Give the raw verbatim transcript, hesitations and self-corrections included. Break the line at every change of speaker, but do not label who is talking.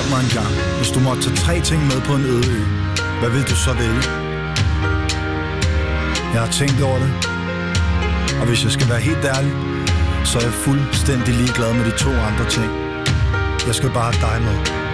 Spurgt mig engang, hvis du måtte tage tre ting med på en øde ø, hvad vil du så vælge? Jeg har tænkt over det, og hvis jeg skal være helt ærlig, så er jeg fuldstændig ligeglad med de to andre ting. Jeg skal bare have dig med.